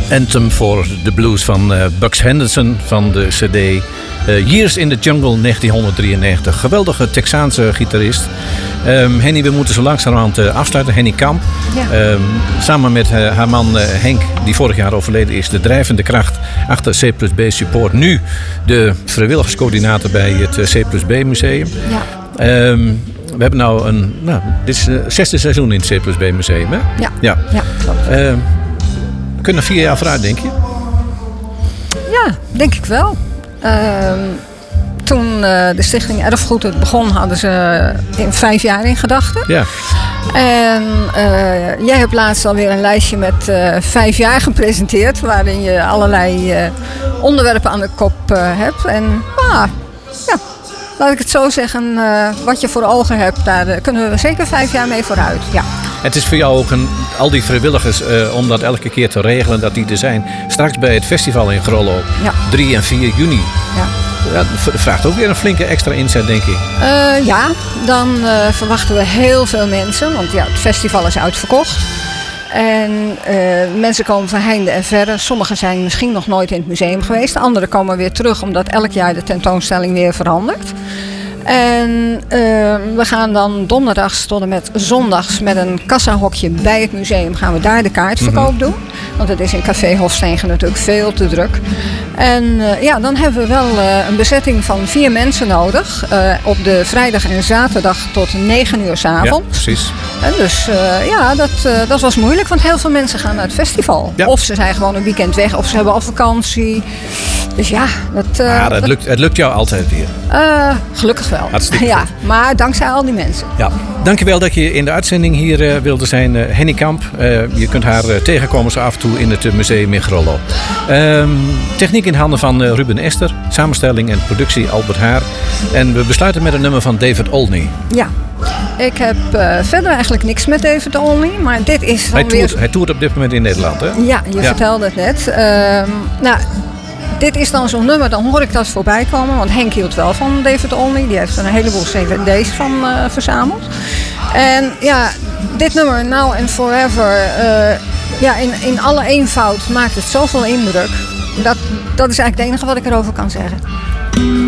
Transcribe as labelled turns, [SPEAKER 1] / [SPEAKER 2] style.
[SPEAKER 1] anthem voor de blues van Bucks Henderson van de cd Years in the Jungle 1993. Geweldige Texaanse gitarist. Henny, we moeten zo langzamerhand afsluiten. Henny Kamp. Ja. Samen met haar man Henk, die vorig jaar overleden is, de drijvende kracht achter C+B Support. Nu de vrijwilligerscoördinator bij het C+B Museum. Ja. We hebben dit is het 6e seizoen in het C+B Museum, hè?
[SPEAKER 2] Ja, klopt.
[SPEAKER 1] We kunnen 4 jaar vooruit, denk je?
[SPEAKER 2] Ja, denk ik wel. Toen de Stichting Erfgoed het begon, hadden ze 5 jaar in gedachten. Ja. En jij hebt laatst alweer een lijstje met 5 jaar gepresenteerd, waarin je allerlei onderwerpen aan de kop hebt. En laat ik het zo zeggen, wat je voor ogen hebt, daar kunnen we zeker 5 jaar mee vooruit. Ja.
[SPEAKER 1] Het is voor jou ook al die vrijwilligers om dat elke keer te regelen, dat die er zijn. Straks bij het festival in Grollo, 3 en 4 juni. Ja. Ja, dat vraagt ook weer een flinke extra inzet, denk ik.
[SPEAKER 2] Dan verwachten we heel veel mensen, want het festival is uitverkocht. En mensen komen van heinde en verre. Sommigen zijn misschien nog nooit in het museum geweest. Anderen komen weer terug omdat elk jaar de tentoonstelling weer verandert. En we gaan dan donderdags tot en met zondags met een kassahokje bij het museum gaan we daar de kaartverkoop doen. Want het is in Café Hofstegen natuurlijk veel te druk. En dan hebben we wel een bezetting van 4 mensen nodig. Op de vrijdag en zaterdag tot 9 uur 's avonds.
[SPEAKER 1] Ja, precies.
[SPEAKER 2] En dus dat was moeilijk, want heel veel mensen gaan naar het festival. Ja. Of ze zijn gewoon een weekend weg, of ze hebben al vakantie. Dus
[SPEAKER 1] het lukt jou altijd weer.
[SPEAKER 2] Gelukkig wel.
[SPEAKER 1] Hartstikke goed.
[SPEAKER 2] Ja, maar dankzij al die mensen.
[SPEAKER 1] Ja. Dankjewel dat je in de uitzending hier wilde zijn, Henny Kamp. Je kunt haar tegenkomen zo af en toe in het museum in Grollo. Techniek in handen van Ruben Ester. Samenstelling en productie Albert Haar. En we besluiten met een nummer van David Olney. Ja.
[SPEAKER 2] Ik heb verder eigenlijk niks met David Olney, maar dit is dan
[SPEAKER 1] Hij toert op dit moment in Nederland, hè?
[SPEAKER 2] Ja, je vertelde het net. Dit is dan zo'n nummer, dan hoor ik dat voorbij komen. Want Henk hield wel van David Olney. Die heeft er een heleboel cd's van verzameld. En dit nummer, Now and Forever, in alle eenvoud maakt het zoveel indruk. Dat is eigenlijk het enige wat ik erover kan zeggen.